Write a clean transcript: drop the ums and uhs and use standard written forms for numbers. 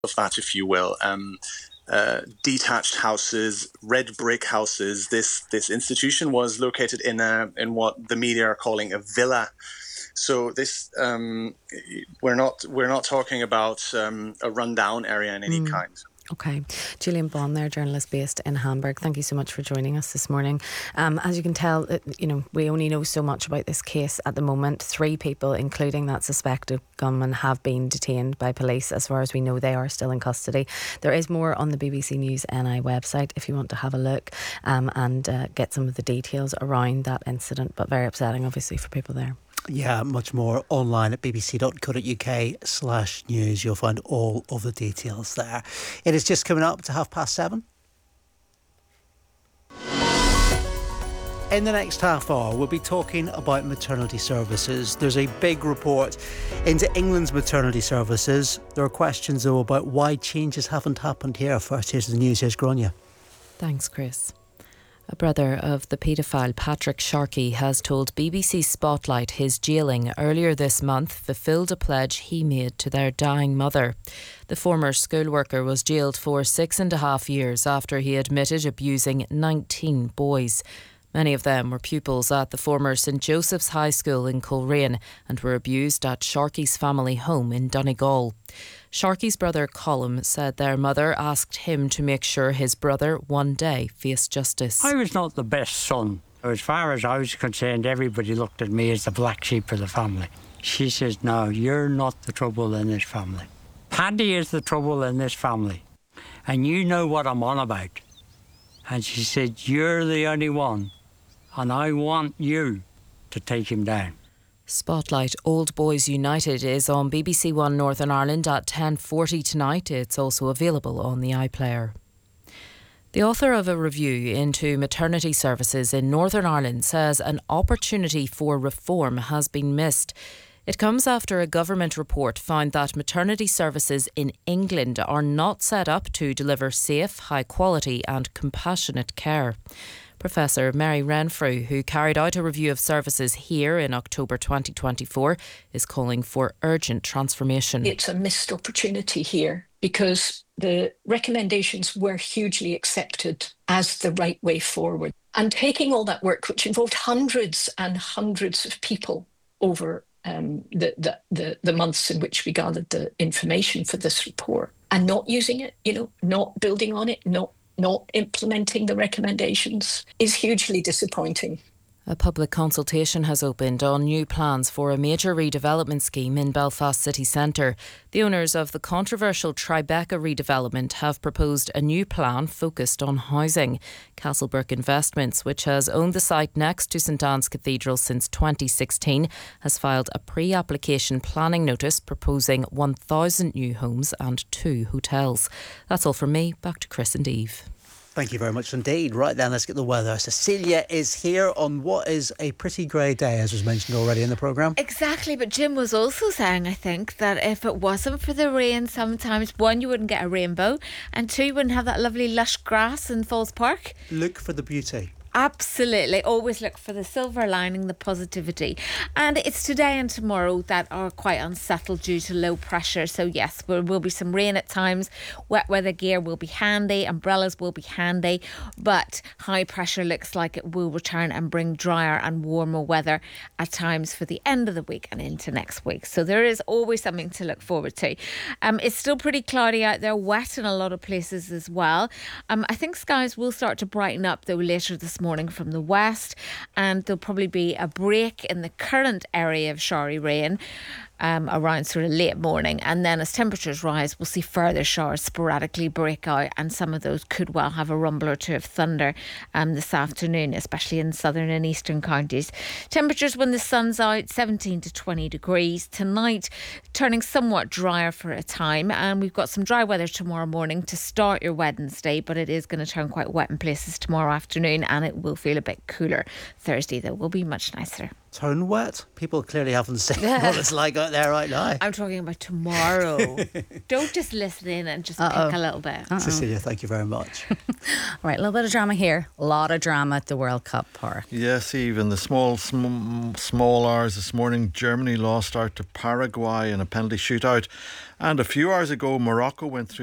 of that, if you will. Detached houses, red brick houses. This institution was located in what the media are calling a villa. So this we're not talking about a rundown area in any kind. Okay. Gillian Bond there, journalist based in Hamburg. Thank you so much for joining us this morning. As you can tell, we only know so much about this case at the moment. 3 people, including that suspected gunman, have been detained by police. As far as we know, they are still in custody. There is more on the BBC News NI website if you want to have a look and get some of the details around that incident, but very upsetting obviously for people there. Yeah, much more online at bbc.co.uk/news. You'll find all of the details there. It is just coming up to 7:30. In the next half hour, we'll be talking about maternity services. There's a big report into England's maternity services. There are questions, though, about why changes haven't happened here. First, here's the news. Here's Grania. Thanks, Chris. A brother of the paedophile Patrick Sharkey has told BBC Spotlight his jailing earlier this month fulfilled a pledge he made to their dying mother. The former school worker was jailed for 6.5 years after he admitted abusing 19 boys. Many of them were pupils at the former St Joseph's High School in Coleraine and were abused at Sharkey's family home in Donegal. Sharkey's brother Colm said their mother asked him to make sure his brother one day faced justice. I was not the best son. As far as I was concerned, everybody looked at me as the black sheep of the family. She says, no, you're not the trouble in this family. Paddy is the trouble in this family. And you know what I'm on about. And she said, you're the only one. And I want you to take him down. Spotlight Old Boys United is on BBC One Northern Ireland at 10:40 tonight. It's also available on the iPlayer. The author of a review into maternity services in Northern Ireland says an opportunity for reform has been missed. It comes after a government report found that maternity services in England are not set up to deliver safe, high quality and compassionate care. Professor Mary Renfrew, who carried out a review of services here in October 2024, is calling for urgent transformation. It's a missed opportunity here because the recommendations were hugely accepted as the right way forward. And taking all that work, which involved hundreds and hundreds of people over the months in which we gathered the information for this report, and not using it, not building on it, not implementing the recommendations is hugely disappointing. A public consultation has opened on new plans for a major redevelopment scheme in Belfast city centre. The owners of the controversial Tribeca redevelopment have proposed a new plan focused on housing. Castlebrook Investments, which has owned the site next to St Anne's Cathedral since 2016, has filed a pre-application planning notice proposing 1,000 new homes and 2 hotels. That's all from me. Back to Chris and Eve. Thank you very much indeed. Right then, let's get the weather. Cecilia is here on what is a pretty grey day, as was mentioned already in the programme. Exactly, but Jim was also saying, I think, that if it wasn't for the rain, sometimes, 1, you wouldn't get a rainbow, and 2, you wouldn't have that lovely lush grass in Falls Park. Look for the beauty. Absolutely. Always look for the silver lining, the positivity. And it's today and tomorrow that are quite unsettled due to low pressure. So yes, there will be some rain at times. Wet weather gear will be handy. Umbrellas will be handy. But high pressure looks like it will return and bring drier and warmer weather at times for the end of the week and into next week. So there is always something to look forward to. It's still pretty cloudy out there, wet in a lot of places as well. I think skies will start to brighten up though later this morning from the west, and there'll probably be a break in the current area of showery rain around sort of late morning, and then as temperatures rise we'll see further showers sporadically break out, and some of those could well have a rumble or two of thunder this afternoon, especially in southern and eastern counties. Temperatures when the sun's out 17 to 20 degrees. Tonight turning somewhat drier for a time, and we've got some dry weather tomorrow morning to start your Wednesday, but it is going to turn quite wet in places tomorrow afternoon, and it will feel a bit cooler. Thursday though will be much nicer. Turn wet? People clearly haven't seen what it's like out there right now. I'm talking about tomorrow. Don't just listen in and just pick a little bit. Cecilia, thank you very much. Right, a little bit of drama here. A lot of drama at the World Cup Park. Yes, even the small hours this morning, Germany lost out to Paraguay in a penalty shootout. And a few hours ago, Morocco went through